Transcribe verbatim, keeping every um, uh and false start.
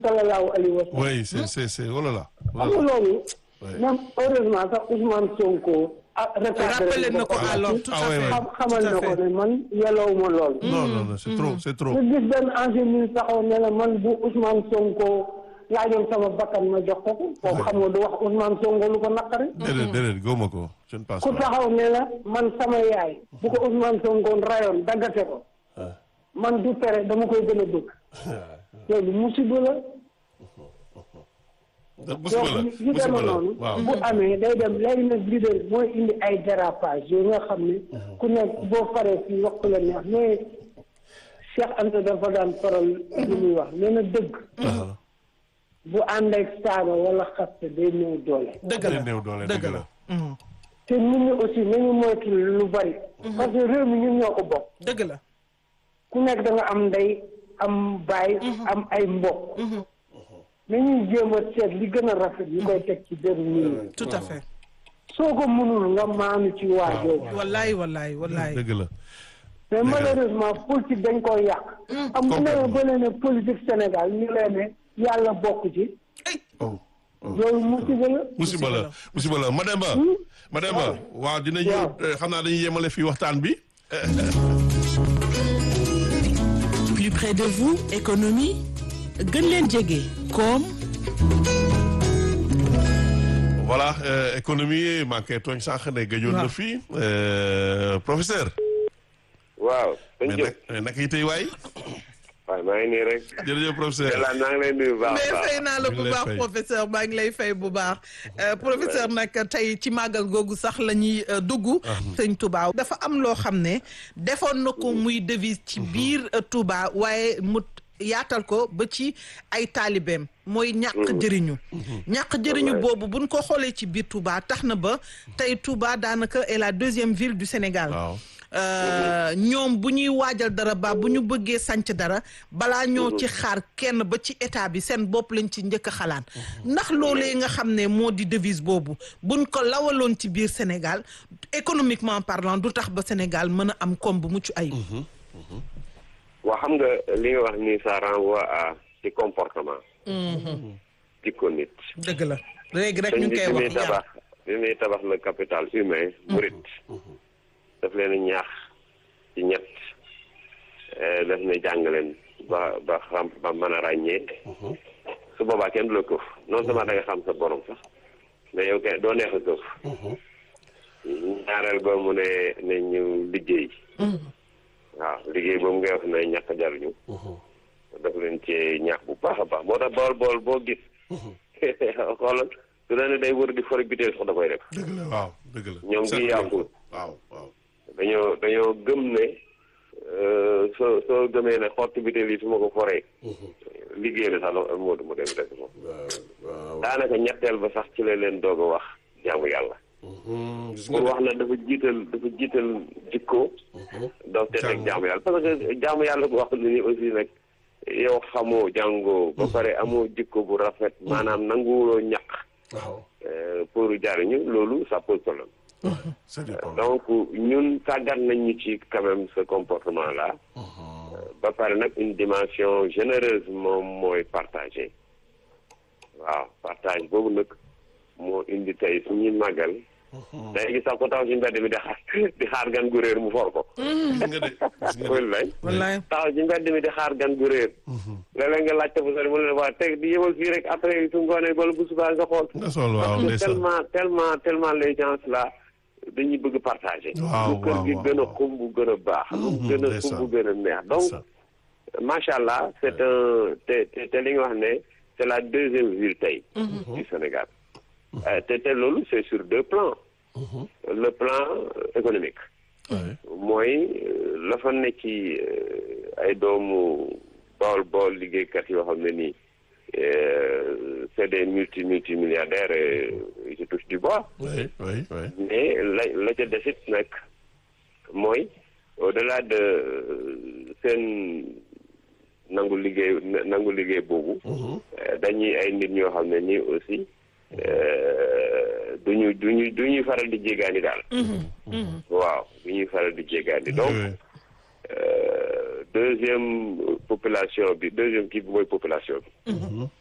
sallallahu alayhi wa sallam. oui c'est c'est c'est oh là là. xam nga loolu. même heureusement sax Ousmane Sonko. ah rappelé na ko alors tout à fait xam xamal na ko ne man yelloo ma lool. non non non c'est trop c'est trop. nga gis benn ancien ministre taxaw ne la man bu Ousmane Sonko laajoon sama bakkan ma jox ko ko. kooku xam nga du wax Ousmane Sonko lu ko naqari. déedéet déedéet góoma ko je ne pense ku pas. taxaw ne la man sama yaay. bu ko Ousmane Sonko rayoon daggate ko. man du tere dama koy gën a bëgg. loolu musiba la. musiba la donc yu demee noonu. waaw bu amee day dem léegi nag leader mooy indi ay dérapage yooyu nga xam ne. ku nekk boo faree fii wax la neex mais Cheikh Anta dafa daan faral li muy wax nee na dëgg. bu ànd ak saaga wala xaste day néew doole. dëgg la néew doole dëgg la. te nit ñi aussi nañu moytu lu bari. parce que réew mi ñun ñoo ko bokk. dëgg la. ku nekk da nga am ndey am baay. am ay mbokk. nañuy jéem a seet li gën a rafet ñu koy teg ci benn nit. tout à fait. soo ko mënul nga maanu ci waa jooju. wallaay wallaay wallaay. dëgg la. mais malheureusement politique dañ koy yàq. am bu ne ba ne politique Sénégal ñu leen ne yàlla bokk ci. oh loolu musiba la. musiba la musiba la Mademba. Mademba waaw dinañu xam naa dañuy yemale fii waxtaan bi. Plus près de vous, économie gën leen jege koom. voilà euh, économie manqué tooñ sànq ne gëjoon na fii professeur. waaw. mais nag nag yi tey waay. waaw maa ngi nii rek. jërëjëf professeur. yàlla naa ngi lay nuyu bu baax mais baax. fay naa la bu baax professeur maa ngi lay fay bu baax. professeur nag tey ci màggal googu sax la ñuy dugg. sëñ Touba dafa am loo xam ne defoon na ko muy devise ci biir Touba waaye mu yaatal ko ba ci ay taalibeem mooy ñàkk jëriñu. ñàkk jëriñu boobu buñ ko xoolee ci biir Touba tax na ba tey Touba daanaka est la deuxième ville du Sénégal. waaw. ñoom bu ñuy waajal dara ba bu ñu bëggee sanc dara balaa ñoo ci xaar kenn ba ci état bi seen bopp lañ ci njëkk a xalaat ndax loolee nga xam ne moo di devise boobu buñ ko lawaloon ci biir Sénégal économiquement parlant du tax ba Sénégal mën a am koom bu mucc ayib. waa xam nga li nga wax ni ça renvoie à ci comportement. jikko nit. dëgg la léegi rek ñu ngi koy bi muy wax tabax bi muy tabax le capital humain. murit daf leen ñaax ci ñett daf ne jàng leen ba ba xam ba mën a ràññee su boobaa kenn du la këf non seulement da nga xam sa borom sax mais yow kenn doo neex a këf ñaareel ba mu ne ne ñu liggéey waaw liggéey boobu ngay wax ne ñàkk jariñu daf leen ci ñaax bu baax a baax moo tax bool bool boo gis xoolal su dee ne day wër di fori biteel sax da koy def dëgg la waaw dëgg la. ñoom gi yàqul waaw waaw. dañoo dañoo gëm ne soo soo gëmee ne xotti biteel yi su ma ko foree liggéey la sax la moo du mu dem def ko daanaka ñetteel ba sax ci la leen doog a wax jaamu yàlla pour wax na dafa jiital dafa jiital jikko doo te teg jaamu yàlla parce que jaamu yàlla bu wax ni aussi nag yow xamoo jàngoo ba pare amoo jikko bu rafet maanaam nanguwuloo ñaq pour jariñu loolu ça pose problème donc ñun tàggat nañ ñu ci quand même ce comportement là ba pare nag une dimension généreuse moom mooy partagé waaw partage boobu nag moo indi tey suñuy màggal day gis sax ko taxaw ci mbedd mi di xaar di xaar gan gu réer mu for ko wallaay wallaay taxaw ci mbedd mi di xaar gan gu réer léeg-léeg nga laajte bu sori mu ne waa teg di yemal fii rek après su ngoonee wala bu subaa nga xool nga sol waaw ndeysaan tellement tellement tellement les gens là dañuy bëgg partager waaw lu kër gi waaw gën a xum bu gën a baax lu gën a xum bu gën a neex donc macha allah c'est un te te te li nga wax ne c'est la deuxième ville tey du Sénégal te te loolu c'est sur deux plans le plan économique mooy la fa ne ci ay doomu bool bool liggéeykat yoo xam ne nii c'est des multi multi milliardaires et je touche du bois oui oui oui mais la la ca desit nag mooy au-delà de seen nangu liggéey nangu liggéey boobu dañuy ay nit ñoo xam ne nii aussi duñu duñu du ñuy faral di jéggaani daal waaw du ñuy faral di jéggaani donc deuxième population bi deuxième kii bi mooy population bi